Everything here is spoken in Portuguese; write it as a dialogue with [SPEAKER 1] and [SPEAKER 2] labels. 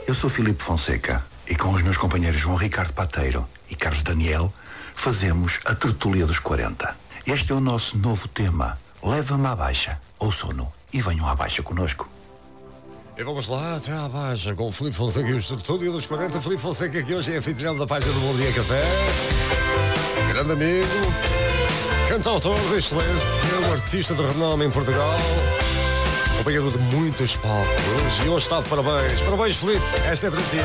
[SPEAKER 1] Eu sou Filipe Fonseca e com os meus companheiros João Ricardo Pateiro e Carlos Daniel fazemos a Tertúlia dos 40. Este é o nosso novo tema. Leva-me à baixa, ou sono, e venham à baixa connosco.
[SPEAKER 2] E vamos lá até à baixa com o Filipe Fonseca e os Tertúlia dos 40. Filipe Fonseca, que hoje é anfitrião da página do Bom Dia Café. Grande amigo, cantautor de excelência, um artista de renome em Portugal, companheiro de muitos palcos. E hoje está de parabéns. Parabéns, Filipe, esta é para ti.